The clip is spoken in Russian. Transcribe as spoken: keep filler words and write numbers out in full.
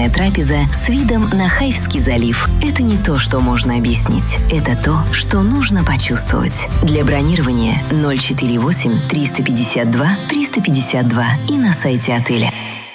романтичная трапеза с видом на Хайфский залив – это не то, что можно объяснить. Это то, что нужно почувствовать. Для бронирования ноль четыре восемь триста пятьдесят два триста пятьдесят два и на сайте отеля.